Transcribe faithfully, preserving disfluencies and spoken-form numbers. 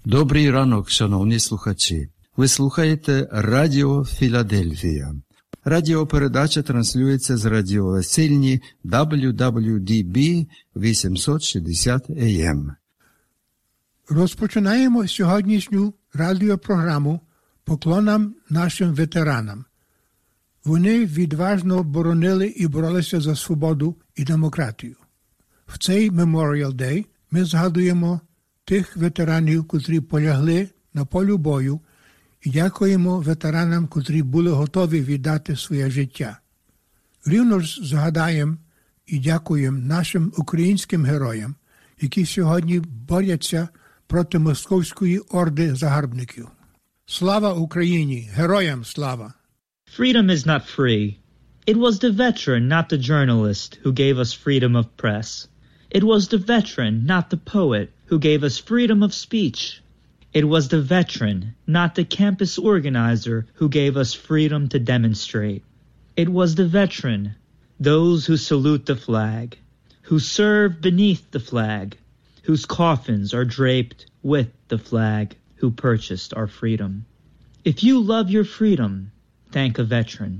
Добрий ранок, шановні слухачі. Ви слухаєте Радіо Філадельфія. Радіопередача транслюється з радіовесільні дабл ю дабл ю ді бі вісімсот шістдесят ей ем. Розпочинаємо сьогоднішню радіопрограму поклоном нашим ветеранам. Вони відважно боронили і боролися за свободу і демократію. В цей Memorial Day ми згадуємо тих ветеранів, котрі полягли на полі бою, і дякуємо ветеранам, котрі були готові віддати своє життя. Рівно ж згадаємо і дякуємо нашим українським героям, які сьогодні борються проти московської орди загарбників. Слава Україні! Героям слава! Freedom is not free. It was the veteran, not the journalist, who gave us freedom of press. It was the veteran, not the poet, who gave us freedom of speech. It was the veteran, not the campus organizer, who gave us freedom to demonstrate. It was the veteran, those who salute the flag, who serve beneath the flag, whose coffins are draped with the flag, who purchased our freedom. If you love your freedom, thank a veteran.